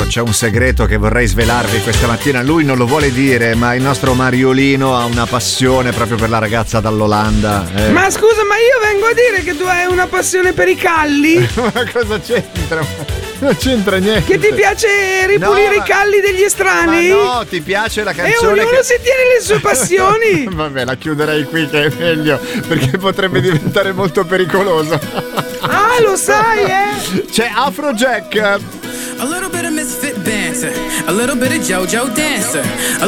c'è un segreto che vorrei svelarvi questa mattina. Lui non lo vuole dire, ma il nostro Mariolino ha una passione proprio per la ragazza dall'Olanda. Ma scusa, ma io vengo a dire che tu hai una passione per i calli? Ma cosa c'entra? Non c'entra niente. Che ti piace ripulire i calli degli estranei? Ma no, ti piace la canzone? E ognuno si tiene le sue passioni. Vabbè, la chiuderei qui che è meglio, perché potrebbe diventare molto pericoloso. Ah, lo sai, C'è Afrojack. A little bit of misfit dancer, a little bit of JoJo dancer, a